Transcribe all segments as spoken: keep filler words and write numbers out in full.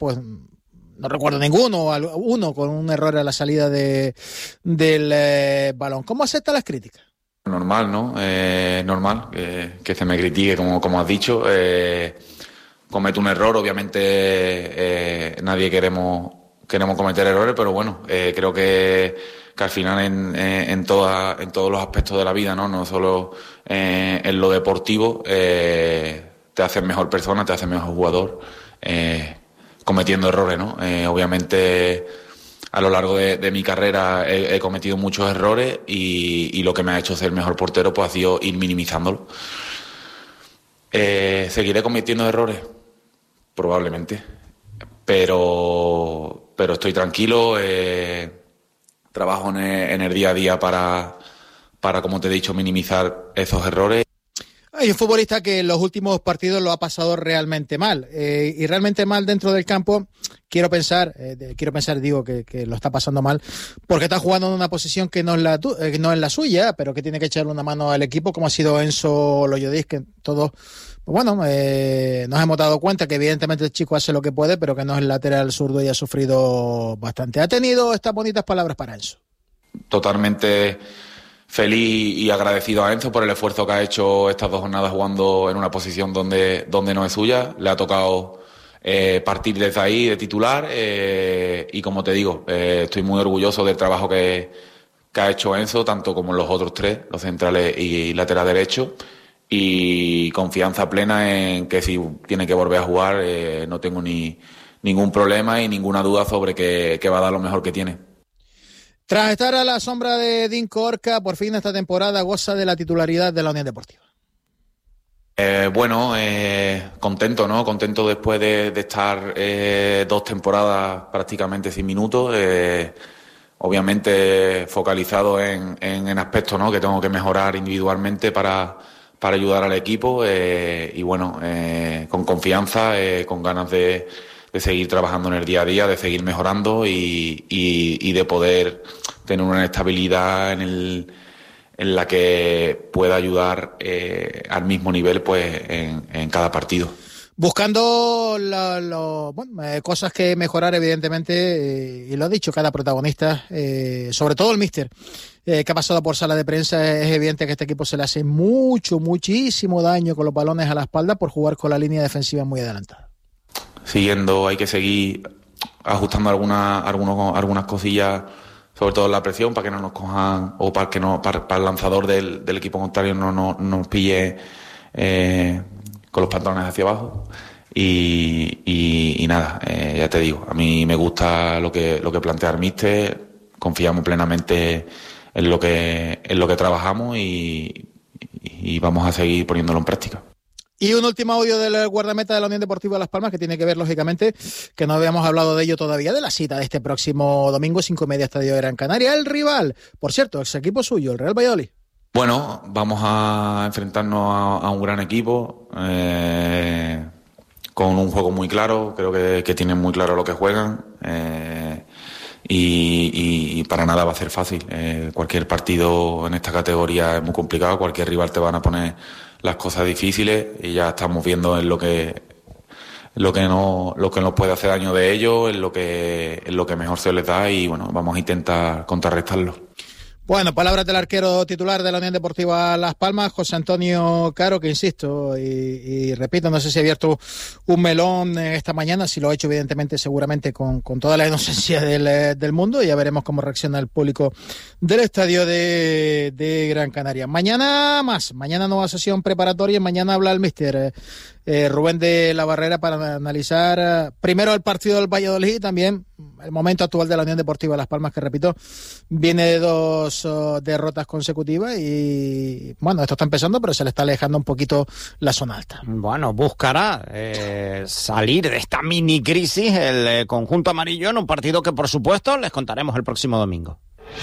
pues no recuerdo ninguno, uno con un error a la salida de, del eh, balón. ¿Cómo acepta las críticas? Normal, ¿no? Eh, normal eh, que se me critique, como, como has dicho. Eh, cometo un error, obviamente eh, nadie queremos, queremos cometer errores, pero bueno, eh, creo que, que al final en, en, toda, en todos los aspectos de la vida, no, no solo eh, en lo deportivo, eh, te haces mejor persona, te haces mejor jugador, eh, cometiendo errores, ¿no? Eh, obviamente a lo largo de, de mi carrera he, he cometido muchos errores y, y lo que me ha hecho ser mejor portero pues ha sido ir minimizándolo. Eh, ¿Seguiré cometiendo errores? Probablemente, pero, pero estoy tranquilo, eh, trabajo en el, en el día a día para, para, como te he dicho, minimizar esos errores. Hay un futbolista que en los últimos partidos lo ha pasado realmente mal, eh, y realmente mal dentro del campo. Quiero pensar, eh, de, quiero pensar, digo que, que lo está pasando mal porque está jugando en una posición que no es la eh, no es la suya, pero que tiene que echarle una mano al equipo, como ha sido Enzo Loyodis, que todos, pues bueno, eh, nos hemos dado cuenta que evidentemente el chico hace lo que puede, pero que no es el lateral zurdo y ha sufrido bastante. Ha tenido estas bonitas palabras para Enzo. Totalmente feliz y agradecido a Enzo por el esfuerzo que ha hecho estas dos jornadas jugando en una posición donde, donde no es suya. Le ha tocado eh, partir desde ahí de titular eh, y como te digo, eh, estoy muy orgulloso del trabajo que, que ha hecho Enzo, tanto como los otros tres, los centrales y lateral derecho, y confianza plena en que si tiene que volver a jugar eh, no tengo ni ningún problema y ninguna duda sobre que, que va a dar lo mejor que tiene. Tras estar a la sombra de Dinko Orca, por fin esta temporada goza de la titularidad de la Unión Deportiva. Eh, bueno, eh, contento, ¿no? Contento después de, de estar eh, dos temporadas prácticamente sin minutos. Eh, obviamente focalizado en, en, en aspectos, ¿no?, que tengo que mejorar individualmente para, para ayudar al equipo. Eh, y bueno, eh, con confianza, eh, con ganas de... de seguir trabajando en el día a día, de seguir mejorando y, y, y de poder tener una estabilidad en, el, en la que pueda ayudar eh, al mismo nivel pues en, en cada partido. Buscando lo, lo, bueno, eh, cosas que mejorar, evidentemente, eh, y lo ha dicho cada protagonista, eh, sobre todo el míster, eh, que ha pasado por sala de prensa. Es evidente que a este equipo se le hace mucho, muchísimo daño con los balones a la espalda por jugar con la línea defensiva muy adelantada. Siguiendo, hay que seguir ajustando algunas algunos, algunas cosillas, sobre todo la presión, para que no nos cojan, o para que no para, para el lanzador del, del equipo contrario no, no, no nos pille eh, con los pantalones hacia abajo. Y, y, y nada, eh, ya te digo, a mí me gusta lo que lo que plantea el míster, confiamos plenamente en lo que en lo que trabajamos y, y vamos a seguir poniéndolo en práctica. Y un último audio del guardameta de la Unión Deportiva Las Palmas, que tiene que ver, lógicamente, que no habíamos hablado de ello todavía, de la cita de este próximo domingo, cinco y media, Estadio de Gran Canaria. El rival, por cierto, ex equipo suyo, el Real Valladolid. Bueno, vamos a enfrentarnos a, a un gran equipo, eh, con un juego muy claro, creo que, que tienen muy claro lo que juegan, eh, y, y, y para nada va a ser fácil. Eh, cualquier partido en esta categoría es muy complicado, cualquier rival te van a poner las cosas difíciles y ya estamos viendo en lo que lo que no lo que nos puede hacer daño de ellos, en lo que en lo que mejor se les da, y bueno, vamos a intentar contrarrestarlo. Bueno, palabras del arquero titular de la Unión Deportiva Las Palmas, José Antonio Caro, que insisto y, y repito, no sé si ha abierto un melón esta mañana, si lo ha hecho evidentemente seguramente con, con toda la inocencia del, del mundo, y ya veremos cómo reacciona el público del estadio de, de Gran Canaria. Mañana más, mañana nueva sesión preparatoria, mañana habla el míster eh, eh, Rubén de la Barrera para analizar eh, primero el partido del Valladolid y también el momento actual de la Unión Deportiva Las Palmas, que repito, viene de dos uh, derrotas consecutivas y bueno, esto está empezando, pero se le está alejando un poquito la zona alta. Bueno, buscará eh, salir de esta mini crisis el eh, conjunto amarillo en un partido que por supuesto les contaremos el próximo domingo.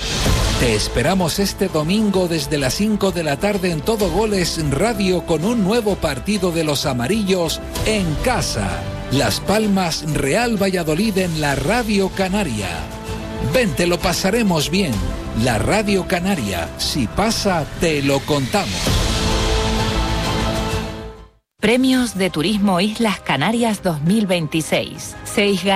Te esperamos este domingo desde las cinco de la tarde en Todo Goles Radio con un nuevo partido de los amarillos en casa. Las Palmas Real Valladolid en la Radio Canaria. Ven, te lo pasaremos bien. La Radio Canaria, si pasa, te lo contamos. Premios de Turismo Islas Canarias dos mil veintiséis. Seis